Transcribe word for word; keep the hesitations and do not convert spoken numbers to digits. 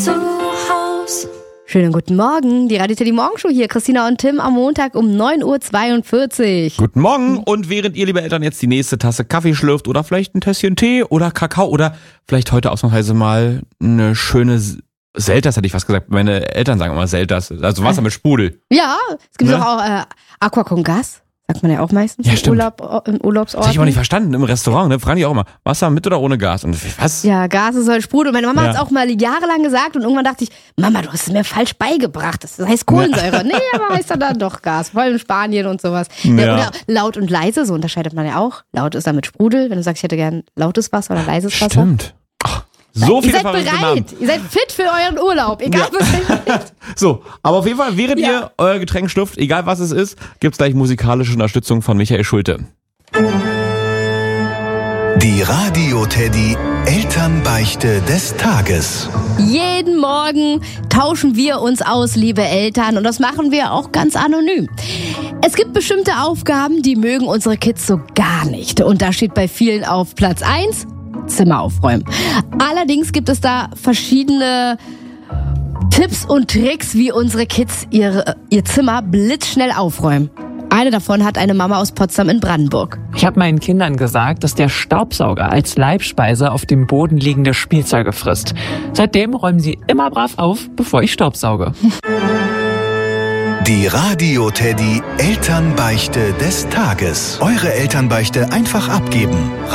Zu Haus. Schönen guten Morgen, die Radio Teddy Morgenshow hier, Christina und Tim am Montag um neun Uhr zweiundvierzig. Guten Morgen, und während ihr, liebe Eltern, jetzt die nächste Tasse Kaffee schlürft oder vielleicht ein Tässchen Tee oder Kakao oder vielleicht heute ausnahmsweise mal eine schöne S- Selters, hätte ich fast gesagt. Meine Eltern sagen immer Selters, also Wasser mit Sprudel. Ja, es gibt Ne? doch auch äh, Aqua con Gas, sagt man ja auch meistens Ja, im, stimmt. Urlaub, im Urlaubsort. Das habe ich auch nicht verstanden im Restaurant, ne? Fragen die auch immer, Wasser mit oder ohne Gas? Und was? Ja, Gas ist halt Sprudel. Meine Mama Ja. hat es auch mal jahrelang gesagt und irgendwann dachte ich, Mama, du hast es mir falsch beigebracht. Das heißt Kohlensäure. Nee, aber heißt dann doch Gas. Vor allem in Spanien und sowas. Ja. Ja. Oder laut und leise, so unterscheidet man ja auch. Laut ist dann mit Sprudel. Wenn du sagst, ich hätte gern lautes Wasser oder leises Wasser. Stimmt. Ach, so Ihr viele seid verrückte bereit. Namen. Ihr seid fit für euren Urlaub. Egal, Ja. was ihr macht. So, aber auf jeden Fall, während Ja. ihr euer Getränk schlürft, egal was es ist, gibt's gleich musikalische Unterstützung von Michael Schulte. Die Radio Teddy Elternbeichte des Tages. Jeden Morgen tauschen wir uns aus, liebe Eltern, und das machen wir auch ganz anonym. Es gibt bestimmte Aufgaben, die mögen unsere Kids so gar nicht. Und da steht bei vielen auf Platz eins Zimmer aufräumen. Allerdings gibt es da verschiedene Tipps und Tricks, wie unsere Kids ihre, ihr Zimmer blitzschnell aufräumen. Eine davon hat eine Mama aus Potsdam in Brandenburg. Ich habe meinen Kindern gesagt, dass der Staubsauger als Leibspeise auf dem Boden liegende Spielzeuge frisst. Seitdem räumen sie immer brav auf, bevor ich staubsauge. Die Radio Teddy Elternbeichte des Tages. Eure Elternbeichte einfach abgeben.